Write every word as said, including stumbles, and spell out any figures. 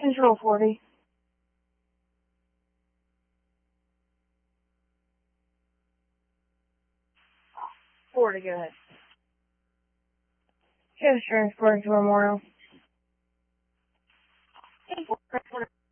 Control forty. forty, go ahead. Just transporting to Memorial.